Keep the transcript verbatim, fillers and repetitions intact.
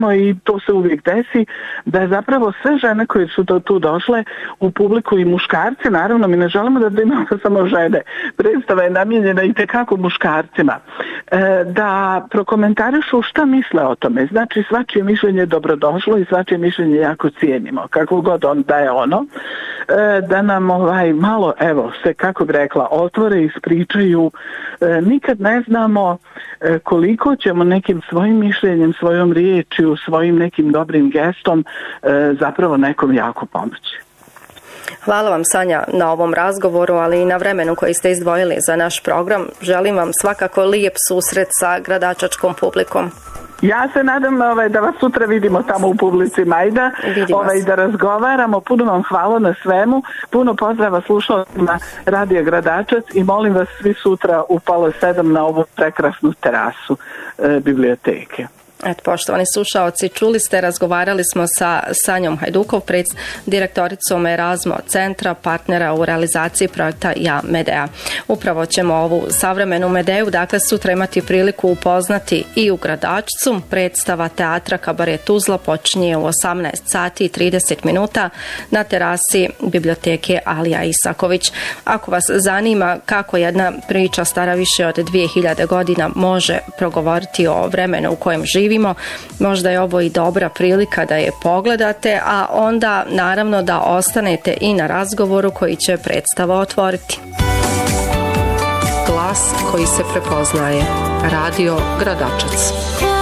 i to se uvijek desi, da je zapravo sve žene koje su do, tu došle u publiku i muškarci, naravno mi ne želimo da imamo samo žene, predstava je namijenjena i tekako muškarcima, e, da prokomentarišu šta misle o tome. Znači svačije mišljenje je dobrodošlo i svačije mišljenje jako cijenimo, kako god on da je ono, e, da nam ovaj malo, evo, se kako bi rekla, otvore i ispričaju. E, nikad ne znamo e, koliko ćemo nekim svojim mišljenjem, svojom riječju, svojim nekim dobrim gestom e, zapravo nekom jako pomoći. Hvala vam, Sanja, na ovom razgovoru, ali i na vremenu koji ste izdvojili za naš program. Želim vam svakako lijep susret sa gradačačkom publikom. Ja se nadam ovaj, da vas sutra vidimo tamo u publici Majda, ovaj, da razgovaramo. Puno vam hvala na svemu, puno pozdrava slušalcima Radio Gradačac i molim vas svi sutra u pola sedam na ovu prekrasnu terasu e, biblioteke. Eto, poštovani slušaoci, čuli ste, razgovarali smo sa Sanjom Hajdukov, direktoricom Erasmo centra, partnera u realizaciji projekta Ja Medea. Upravo ćemo ovu savremenu Medeju, dakle, sutra imati priliku upoznati i u Gradačcu. Predstava teatra Kabaret Tuzla počinje u osamnaest sati i trideset minuta na terasi biblioteke Alija Isaković. Ako vas zanima kako jedna priča stara više od dvije hiljade godina može progovoriti o vremenu u kojem živi, možda je ovo i dobra prilika da je pogledate, a onda naravno da ostanete i na razgovoru koji će predstava otvoriti. Glas koji se prepoznaje. Radio Gradačac.